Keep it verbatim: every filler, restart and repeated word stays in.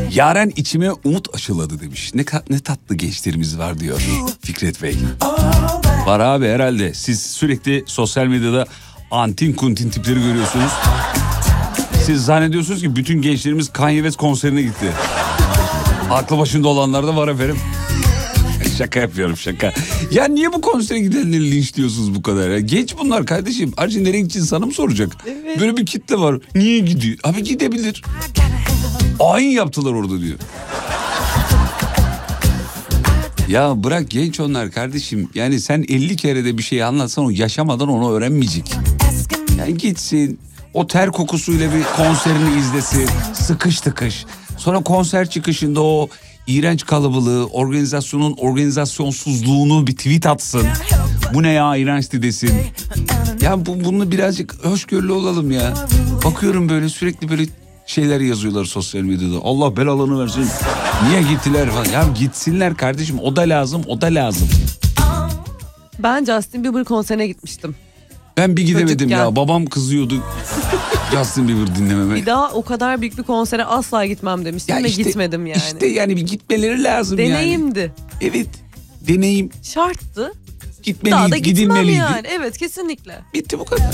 Yaren içime umut aşıladı demiş. Ne, ne tatlı gençlerimiz var diyor Fikret Bey. Var abi herhalde. Siz sürekli sosyal medyada antin kuntin tipleri görüyorsunuz. Siz zannediyorsunuz ki bütün gençlerimiz Kanye West konserine gitti. Aklı başında olanlar da var efendim. Şaka yapıyorum şaka. Ya niye bu konsere gidenleri linçliyorsunuz bu kadar ya? Genç bunlar kardeşim. Ayrıca nereye gideceğini sana mı soracak? Evet. Böyle bir kitle var. Niye gidiyor? Abi gidebilir. Ayin yaptılar orada diyor. Ya bırak genç onlar kardeşim. Yani sen elli kere de bir şey anlatsan o yaşamadan onu öğrenmeyecek. Yani gitsin o ter kokusuyla bir konserini izlesin. Sıkış tıkış. Sonra konser çıkışında o iğrenç kalıbılığı, organizasyonun organizasyonsuzluğunu bir tweet atsın. Bu ne ya iğrençti desin. Ya bu, bunu birazcık hoşgörülü olalım ya. Bakıyorum böyle sürekli böyle şeyler yazıyorlar sosyal medyada. Allah belalarını versin. Niye gittiler falan. Ya gitsinler kardeşim, o da lazım, o da lazım. Ben Justin Bieber konserine gitmiştim. Ben bir gidemedim Çocukken. ya. Babam kızıyordu Justin Bieber dinlememe. Bir daha o kadar büyük bir konsere asla gitmem demiştim Ya ve işte, gitmedim yani. İşte yani bir gitmeleri lazım yani. Deneyimdi. Evet. Deneyim. Şarttı. Gitmeliydi, Daha da gitmem gidilmeliydi. yani. Evet kesinlikle. Bitti bu kadar.